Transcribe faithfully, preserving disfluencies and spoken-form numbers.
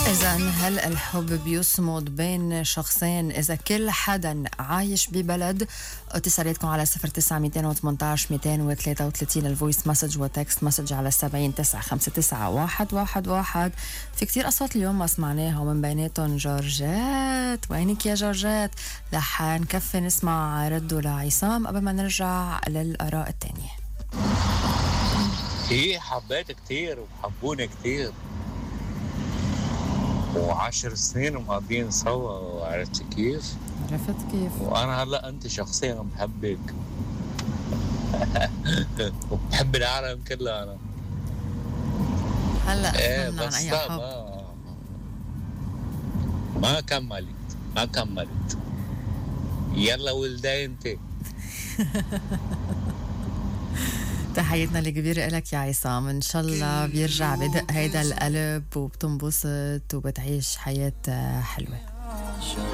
إذا هل الحب بيصمد بين شخصين إذا كل حدا عايش ببلد؟ اتصالاتكم على صفر تسعة ميتين وثمانتعش ميتين وثلاثة وثلاثين الفويس مسج وتكست مسج على سبعين تسعة خمسة تسعة واحد واحد واحد. في كتير أصوات اليوم ما سمعناها ومن بيناتهم جورجات. وينك يا جورجات؟ رح نكفي نسمع ردوا لعصام قبل ما نرجع للآراء التانية. ايه حبيت كتير وحبوني كتير وعشر سنين ومقضين سوا، عرفت كيف؟ عرفت كيف؟ وانا هلا انت شخصيا بحبك وبحب العالم كله انا. هلا ايه فهمنا عن بس أي لا حب. ما ما كملت ما كملت يلا ولدي انت. تحياتنا الكبيرة لك يا عصام، إن شاء الله بيرجع بدق هيدا القلب وبتنبسط وبتعيش حياة حلوة.